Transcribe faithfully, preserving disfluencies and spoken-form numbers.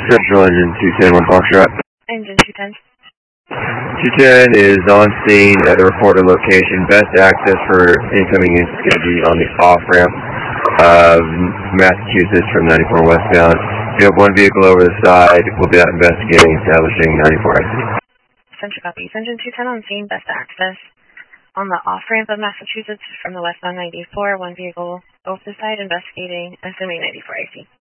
Central Engine two ten, one Foxtrot. Engine two ten. two ten is on scene at the reported location. Best access for incoming is going to be on the off-ramp of Massachusetts from ninety-four westbound. If you have one vehicle over the side, we'll be out investigating, establishing ninety-four I C. Central copies. Engine two ten on scene, best access on the off-ramp of Massachusetts from the westbound ninety-four. One vehicle over the side, investigating, assuming ninety-four I C.